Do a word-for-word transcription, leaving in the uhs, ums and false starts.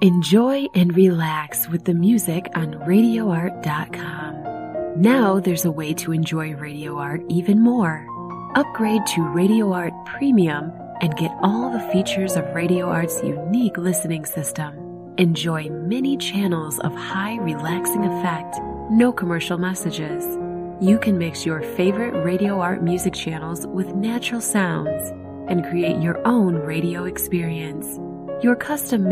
Enjoy and relax with the music on radio art dot com. Now there's a way to enjoy Radio Art even more. Upgrade to Radio Art Premium and get all the features of Radio Art's unique listening system. Enjoy many channels of high relaxing effect, no commercial messages. You can mix your favorite Radio Art music channels with natural sounds and create your own radio experience. Your custom